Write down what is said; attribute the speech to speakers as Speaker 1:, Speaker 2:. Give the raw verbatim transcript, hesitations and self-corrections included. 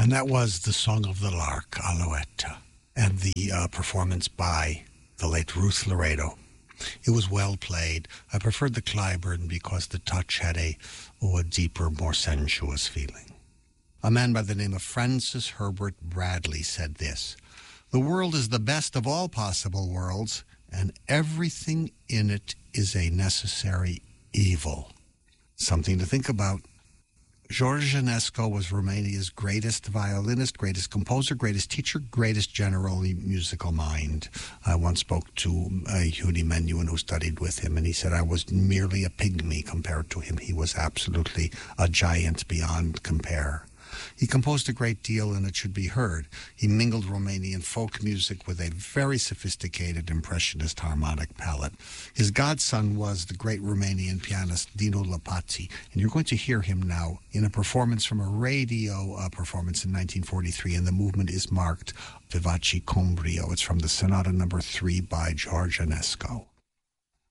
Speaker 1: And that was the Song of the Lark, Alouette, and the uh, performance by the late Ruth Laredo. It was well played. I preferred the Clyburn because the touch had a, oh, a deeper, more sensuous feeling. A man by the name of Francis Herbert Bradley said this: "The world is the best of all possible worlds, and everything in it is a necessary evil." Something to think about. George Enescu was Romania's greatest violinist, greatest composer, greatest teacher, greatest generally musical mind. I once spoke to a Huni Menuhin who studied with him, and he said I was merely a pygmy compared to him. He was absolutely a giant beyond compare. He composed a great deal, and it should be heard. He mingled Romanian folk music with a very sophisticated impressionist harmonic palette. His godson was the great Romanian pianist Dinu Lăpați, and you're going to hear him now in a performance from a radio uh, performance in nineteen forty-three, and the movement is marked Vivace Combrio. It's from the Sonata Number Three by George Enescu.